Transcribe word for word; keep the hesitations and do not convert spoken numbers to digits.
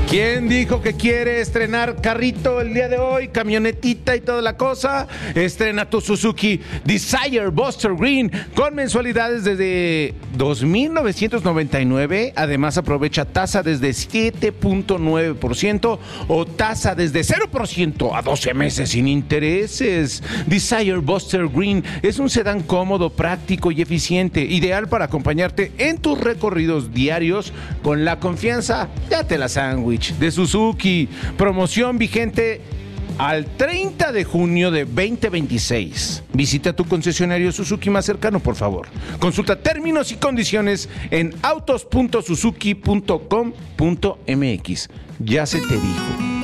¿Quién dijo que quiere estrenar carrito el día de hoy? Camionetita y toda la cosa. Estrena tu Suzuki Desire Buster Green con mensualidades desde dos mil novecientos noventa y nueve. Además, aprovecha tasa desde siete punto nueve por ciento o tasa desde cero por ciento a doce meses sin intereses. Desire Buster Green es un sedán cómodo, práctico y eficiente, ideal para acompañarte en tus recorridos diarios con la confianza, date la sándwich, de Suzuki. Promoción vigente al treinta de junio de veinte veintiséis. Visita tu concesionario Suzuki más cercano, por favor. Consulta términos y condiciones en autos punto suzuki punto com punto m x. Ya se te dijo.